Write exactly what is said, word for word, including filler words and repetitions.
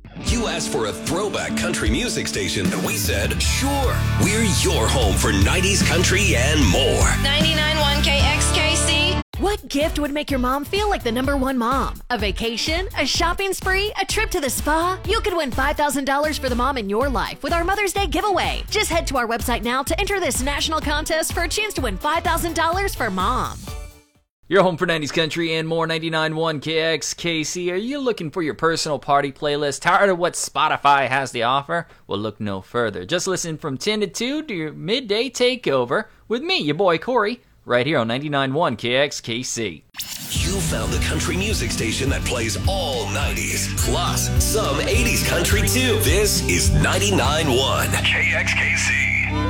You asked for a throwback country music station, and we said, sure, we're your home for nineties country and more. ninety-nine point one K X K C. What gift would make your mom feel like the number one mom? A vacation? A shopping spree? A trip to the spa? You could win five thousand dollars for the mom in your life with our Mother's Day giveaway. Just head to our website now to enter this national contest for a chance to win five thousand dollars for mom. Your home for nineties country and more, ninety-nine point one K X K C. Are you looking for your personal party playlist? Tired of what Spotify has to offer? Well, look no further. Just listen from ten to two to your midday takeover with me, your boy Corey, right here on ninety-nine point one K X K C. You found the country music station that plays all nineties, plus some eighties country too. This is ninety-nine point one K X K C.